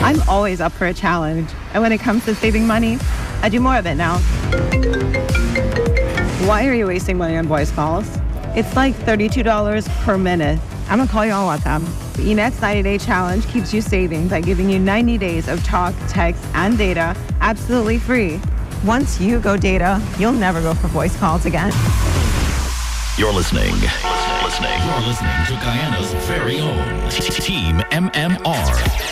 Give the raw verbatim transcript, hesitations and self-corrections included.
I'm always up for a challenge. And when it comes to saving money, I do more of it now. Why are you wasting money on voice calls? It's like thirty-two dollars per minute. I'm gonna call you on WhatsApp. The eNet's ninety-day challenge keeps you saving by giving you ninety days of talk, text, and data absolutely free. Once you go data, you'll never go for voice calls again. You're listening. Listening. You're listening to Guyana's very own Team M M R.